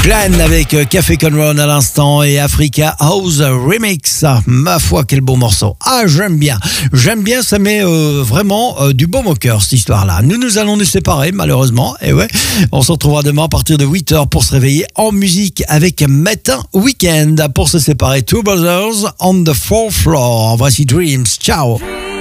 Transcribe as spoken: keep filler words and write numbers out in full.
Glenn avec Café Conron à l'instant et Africa House Remix. Ma foi, quel beau morceau. Ah, j'aime bien. J'aime bien, ça met euh, vraiment euh, du baume au cœur, cette histoire-là. Nous, nous allons nous séparer, malheureusement. Et ouais, on se retrouvera demain à partir de huit heures pour se réveiller en musique avec Matin Weekend. Pour se séparer, Two Brothers on the Fourth Floor. Voici Dreams. Ciao.